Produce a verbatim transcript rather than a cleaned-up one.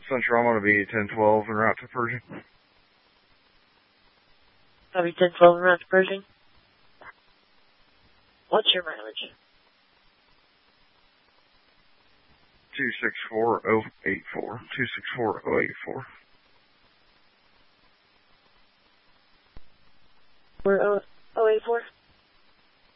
Central, I'm going to be ten twelve en route to Pershing. Copy ten twelve en route to Pershing. What's your mileage? two six four oh eight four. two six four oh eight four. We're, uh,